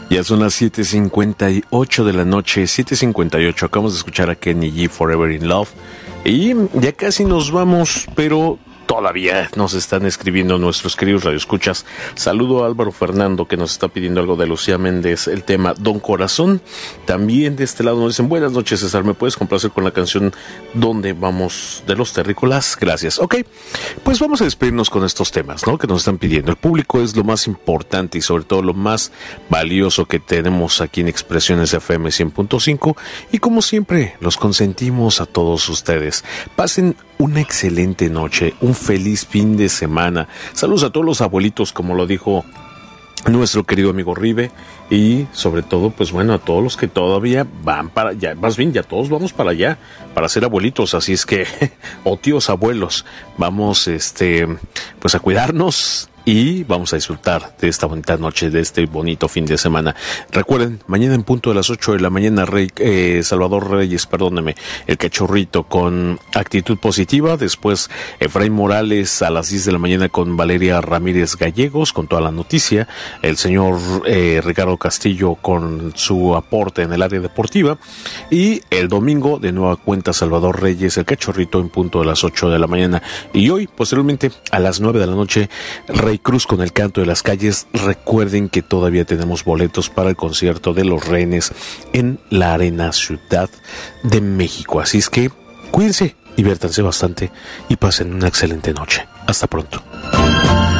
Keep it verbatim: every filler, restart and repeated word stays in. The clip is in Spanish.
Ya son las siete cincuenta y ocho de la noche, siete cincuenta y ocho. Acabamos de escuchar a Kenny G, Forever in Love. Y ya casi nos vamos, pero todavía nos están escribiendo nuestros queridos radioescuchas. Saludo a Álvaro Fernando, que nos está pidiendo algo de Lucía Méndez, el tema Don Corazón. También de este lado nos dicen: buenas noches, César, ¿me puedes complacer con la canción Donde Vamos de los Terrícolas? Gracias. Ok, pues vamos a despedirnos con estos temas, ¿no?, que nos están pidiendo. El público es lo más importante y sobre todo lo más valioso que tenemos aquí en Expresiones F M cien punto cinco, y como siempre los consentimos a todos ustedes. Pasen una excelente noche, un feliz fin de semana. Saludos a todos los abuelitos, como lo dijo nuestro querido amigo Ribe, y sobre todo, pues bueno, a todos los que todavía van para allá, más bien ya todos vamos para allá, para ser abuelitos, así es que, o tíos abuelos, vamos este, pues a cuidarnos y vamos a disfrutar de esta bonita noche, de este bonito fin de semana. Recuerden, mañana en punto de las ocho de la mañana, Rey, eh, Salvador Reyes, perdóneme, el Cachorrito con Actitud Positiva. Después Efraín Morales a las diez de la mañana con Valeria Ramírez Gallegos, con toda la noticia. El señor eh, Ricardo Castillo con su aporte en el área deportiva. Y el domingo, de nueva cuenta, Salvador Reyes, el Cachorrito, en punto de las ocho de la mañana. Y hoy, posteriormente, a las nueve de la noche, Rey Cruz con el Canto de las Calles. Recuerden que todavía tenemos boletos para el concierto de Los Rehenes en la Arena Ciudad de México. Así es que cuídense, diviértanse bastante y pasen una excelente noche. Hasta pronto.